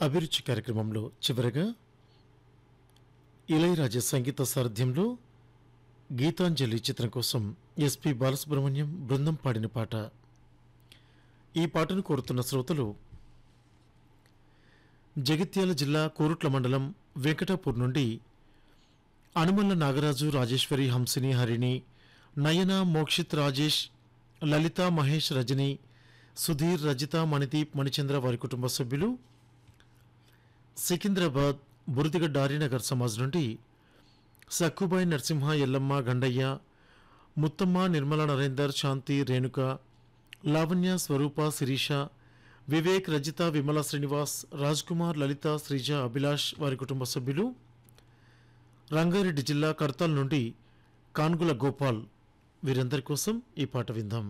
అభిరుచి కార్యక్రమంలో చివరగా ఇళయరాజా సంగీత సారథ్యంలో గీతాంజలి చిత్రం కోసం ఎస్పి బాలసుబ్రహ్మణ్యం బృందం పాడిన పాట. ఈ పాటను కోరుతున్న శ్రోతలు జగిత్యాల జిల్లా కోరుట్ల మండలం వెంకటాపూర్ నుండి అనుమల్ల నాగరాజు, రాజేశ్వరి, హంసిని, హరిణి, నయన, మోక్షిత్, రాజేష్, లలిత, మహేష్, రజని, సుధీర్, రజిత, మణిదీప్, మణిచంద్ర వారి కుటుంబ సభ్యులు, సికింద్రాబాద్ బురదిగడ్డ ఆర్యనగర్ సమాజ్ నుండి సక్కుబాయి, నరసింహ, ఎల్లమ్మ, గండయ్య, ముత్తమ్మ, నిర్మల, నరేందర్, శాంతి, రేణుక, లావణ్య, స్వరూప, శిరీష, వివేక్, రజిత, విమల, శ్రీనివాస్, రాజ్ కుమార్, లలిత, శ్రీజ, అభిలాష్ వారి కుటుంబ సభ్యులు, రంగారెడ్డి జిల్లా కర్తాల్ నుండి కాన్గుల గోపాల్ వీరందరి కోసం ఈ పాట విందాం.